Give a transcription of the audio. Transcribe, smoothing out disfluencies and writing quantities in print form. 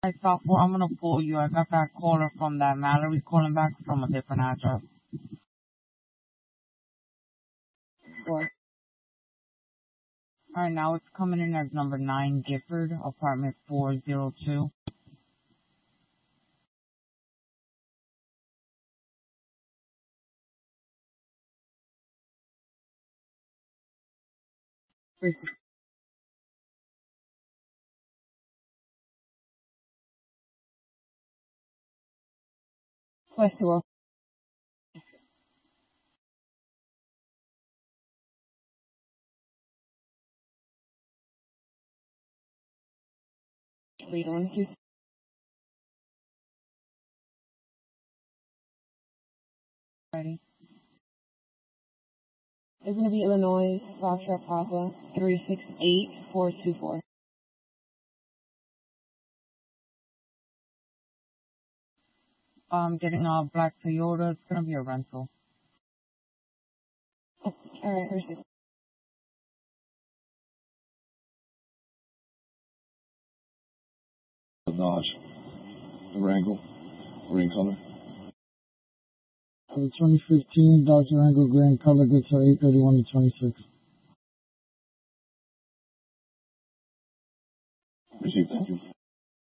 Hi, software. I'm gonna pull you. I got that caller from that Mallory calling back from a different address. Sure. All right, now it's coming in as number 9 Gifford, apartment 402. Festival. Read on, please. Ready? It's going to be Illinois, Foxtrot Papa, 368424. Getting a black Toyota. It's gonna be a rental. Oh, all right, here's Dodge, Durango, green color. For the 2015 Dodge Durango Grand Color, good for 831 to 26.